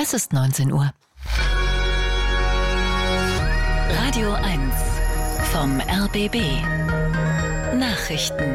Es ist 19 Uhr. Radio 1 vom RBB. Nachrichten.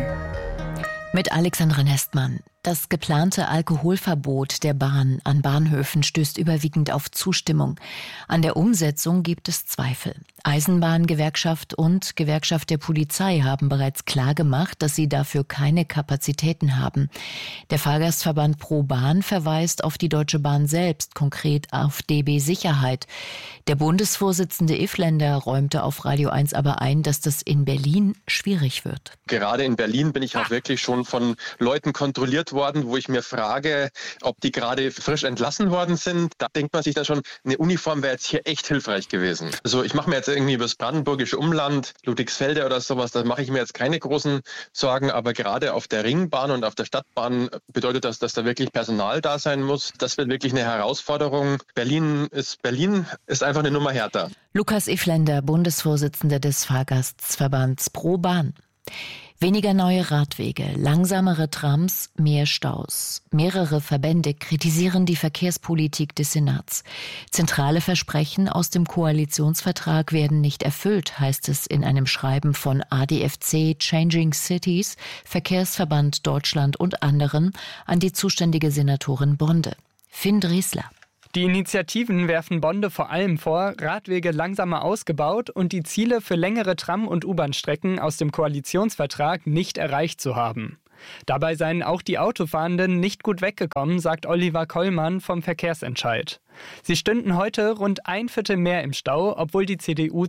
Mit Alexandra Nestmann. Das geplante Alkoholverbot der Bahn an Bahnhöfen stößt überwiegend auf Zustimmung. An der Umsetzung gibt es Zweifel. Eisenbahngewerkschaft und Gewerkschaft der Polizei haben bereits klargemacht, dass sie dafür keine Kapazitäten haben. Der Fahrgastverband Pro Bahn verweist auf die Deutsche Bahn selbst, konkret auf DB Sicherheit. Der Bundesvorsitzende Ifländer räumte auf Radio 1 aber ein, dass das in Berlin schwierig wird. Gerade in Berlin bin ich auch wirklich schon von Leuten kontrolliert worden, wo ich mir frage, ob die gerade frisch entlassen worden sind. Da denkt man sich dann schon, eine Uniform wäre jetzt hier echt hilfreich gewesen. Also ich mache mir jetzt irgendwie über das brandenburgische Umland, Ludwigsfelde oder sowas, da mache ich mir jetzt keine großen Sorgen, aber gerade auf der Ringbahn und auf der Stadtbahn bedeutet das, dass da wirklich Personal da sein muss. Das wird wirklich eine Herausforderung. Berlin ist einfach eine Nummer härter. Lukas Ifländer, Bundesvorsitzender des Fahrgastverbands Pro Bahn. Weniger neue Radwege, langsamere Trams, mehr Staus. Mehrere Verbände kritisieren die Verkehrspolitik des Senats. Zentrale Versprechen aus dem Koalitionsvertrag werden nicht erfüllt, heißt es in einem Schreiben von ADFC, Changing Cities, Verkehrsverband Deutschland und anderen an die zuständige Senatorin Bonde. Finn Dresler. Die Initiativen werfen Bonde vor allem vor, Radwege langsamer ausgebaut und die Ziele für längere Tram- und U-Bahn-Strecken aus dem Koalitionsvertrag nicht erreicht zu haben. Dabei seien auch die Autofahrenden nicht gut weggekommen, sagt Oliver Kollmann vom Verkehrsentscheid. Sie stünden heute rund 1/4 mehr im Stau, obwohl die CDU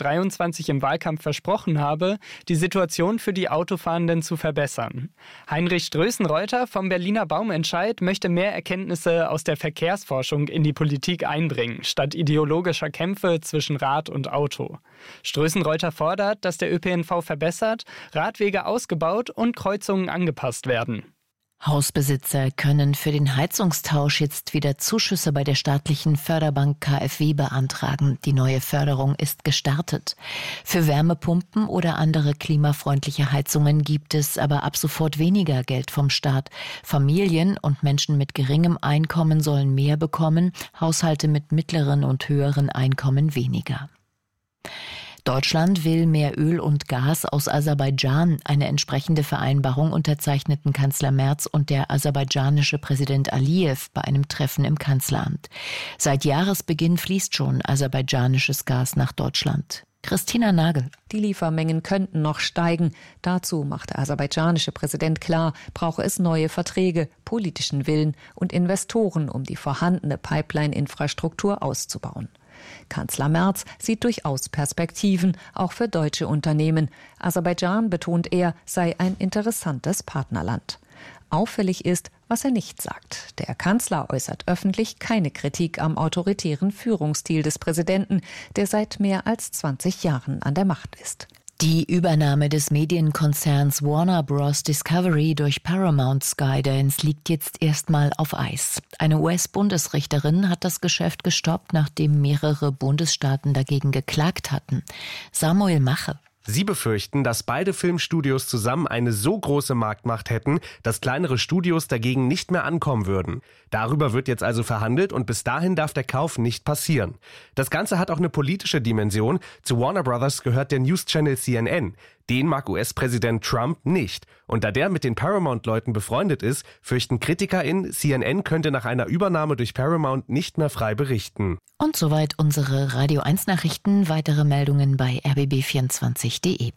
2023 im Wahlkampf versprochen habe, die Situation für die Autofahrenden zu verbessern. Heinrich Strößenreuter vom Berliner Baumentscheid möchte mehr Erkenntnisse aus der Verkehrsforschung in die Politik einbringen, statt ideologischer Kämpfe zwischen Rad und Auto. Strößenreuter fordert, dass der ÖPNV verbessert, Radwege ausgebaut und Kreuzungen angepasst werden. Hausbesitzer können für den Heizungstausch jetzt wieder Zuschüsse bei der staatlichen Förderbank KfW beantragen. Die neue Förderung ist gestartet. Für Wärmepumpen oder andere klimafreundliche Heizungen gibt es aber ab sofort weniger Geld vom Staat. Familien und Menschen mit geringem Einkommen sollen mehr bekommen, Haushalte mit mittleren und höheren Einkommen weniger. Deutschland will mehr Öl und Gas aus Aserbaidschan. Eine entsprechende Vereinbarung unterzeichneten Kanzler Merz und der aserbaidschanische Präsident Aliyev bei einem Treffen im Kanzleramt. Seit Jahresbeginn fließt schon aserbaidschanisches Gas nach Deutschland. Christina Nagel. Die Liefermengen könnten noch steigen. Dazu macht der aserbaidschanische Präsident klar, brauche es neue Verträge, politischen Willen und Investoren, um die vorhandene Pipeline-Infrastruktur auszubauen. Kanzler Merz sieht durchaus Perspektiven, auch für deutsche Unternehmen. Aserbaidschan, betont er, sei ein interessantes Partnerland. Auffällig ist, was er nicht sagt. Der Kanzler äußert öffentlich keine Kritik am autoritären Führungsstil des Präsidenten, der seit mehr als 20 Jahren an der Macht ist. Die Übernahme des Medienkonzerns Warner Bros. Discovery durch Paramount Skydance liegt jetzt erstmal auf Eis. Eine US-Bundesrichterin hat das Geschäft gestoppt, nachdem mehrere Bundesstaaten dagegen geklagt hatten. Samuel Mache. Sie befürchten, dass beide Filmstudios zusammen eine so große Marktmacht hätten, dass kleinere Studios dagegen nicht mehr ankommen würden. Darüber wird jetzt also verhandelt und bis dahin darf der Kauf nicht passieren. Das Ganze hat auch eine politische Dimension. Zu Warner Brothers gehört der News-Channel CNN. Den mag US-Präsident Trump nicht. Und da der mit den Paramount-Leuten befreundet ist, fürchten KritikerInnen, CNN könnte nach einer Übernahme durch Paramount nicht mehr frei berichten. Und soweit unsere Radio 1 Nachrichten. Weitere Meldungen bei rbb24.de.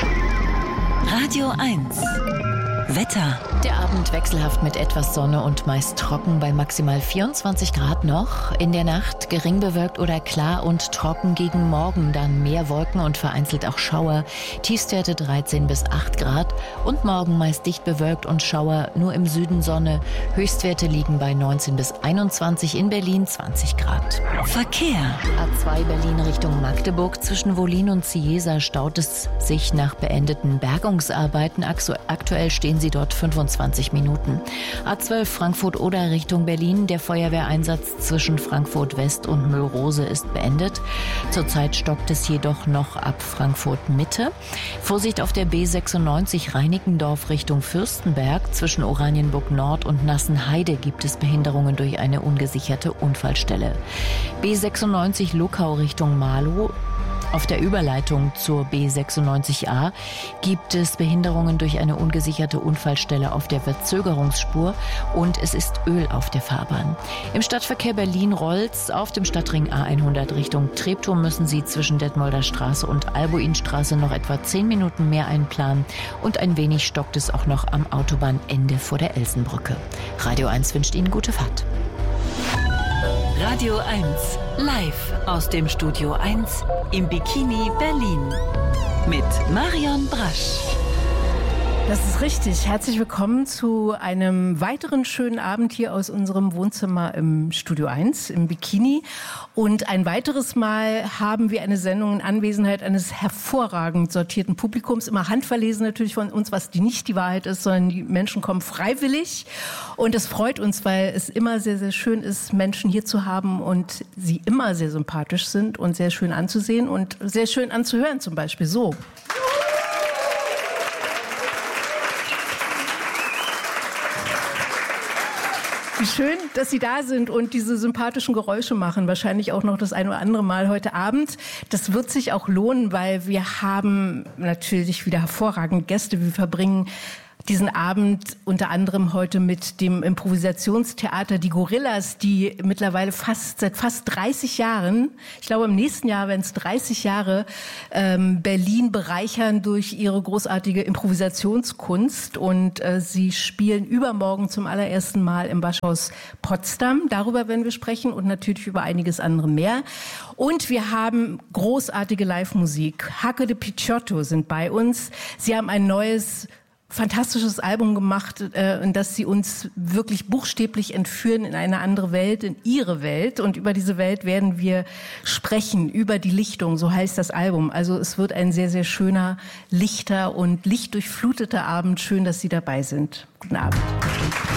Radio 1 Wetter. Der Abend wechselhaft mit etwas Sonne und meist trocken bei maximal 24 Grad noch. In der Nacht gering bewölkt oder klar und trocken, gegen Morgen dann mehr Wolken und vereinzelt auch Schauer. Tiefstwerte 13 bis 8 Grad und morgen meist dicht bewölkt und Schauer, nur im Süden Sonne. Höchstwerte liegen bei 19 bis 21, in Berlin 20 Grad. Verkehr. A2 Berlin Richtung Magdeburg. Zwischen Wollin und Cieza staut es sich nach beendeten Bergungsarbeiten. Aktuell stehen stehen Sie dort 25 Minuten. A12 Frankfurt-Oder Richtung Berlin. Der Feuerwehreinsatz zwischen Frankfurt West und Müllrose ist beendet. Zurzeit stockt es jedoch noch ab Frankfurt Mitte. Vorsicht auf der B96 Reinickendorf Richtung Fürstenberg. Zwischen Oranienburg Nord und Nassenheide gibt es Behinderungen durch eine ungesicherte Unfallstelle. B96 Luckau Richtung Marlow. Auf der Überleitung zur B96a gibt es Behinderungen durch eine ungesicherte Unfallstelle auf der Verzögerungsspur und es ist Öl auf der Fahrbahn. Im Stadtverkehr Berlin-Rolz auf dem Stadtring A100 Richtung Treptow müssen Sie zwischen Detmolder Straße und Albuinstraße noch etwa 10 Minuten mehr einplanen und ein wenig stockt es auch noch am Autobahnende vor der Elsenbrücke. Radio 1 wünscht Ihnen gute Fahrt. Radio 1, live aus dem Studio 1 im Bikini Berlin mit Marion Brasch. Das ist richtig. Herzlich willkommen zu einem weiteren schönen Abend hier aus unserem Wohnzimmer im Studio 1 im Bikini. Und ein weiteres Mal haben wir eine Sendung in Anwesenheit eines hervorragend sortierten Publikums. Immer handverlesen natürlich von uns, was nicht die Wahrheit ist, sondern die Menschen kommen freiwillig. Und das freut uns, weil es immer sehr, sehr schön ist, Menschen hier zu haben und sie immer sehr sympathisch sind und sehr schön anzusehen und sehr schön anzuhören zum Beispiel so. Wie schön, dass Sie da sind und diese sympathischen Geräusche machen. Wahrscheinlich auch noch das ein oder andere Mal heute Abend. Das wird sich auch lohnen, weil wir haben natürlich wieder hervorragende Gäste. Wir verbringen diesen Abend unter anderem heute mit dem Improvisationstheater Die Gorillas, die mittlerweile seit fast 30 Jahren, ich glaube im nächsten Jahr werden es 30 Jahre, Berlin bereichern durch ihre großartige Improvisationskunst. Und sie spielen übermorgen zum allerersten Mal im Waschhaus Potsdam. Darüber werden wir sprechen und natürlich über einiges andere mehr. Und wir haben großartige Live-Musik. Hacke de Picciotto sind bei uns. Sie haben ein neues fantastisches Album gemacht, in das sie uns wirklich buchstäblich entführen in eine andere Welt, in ihre Welt. Und über diese Welt werden wir sprechen, über die Lichtung, so heißt das Album. Also es wird ein sehr, sehr schöner, lichter und lichtdurchfluteter Abend. Schön, dass Sie dabei sind. Guten Abend.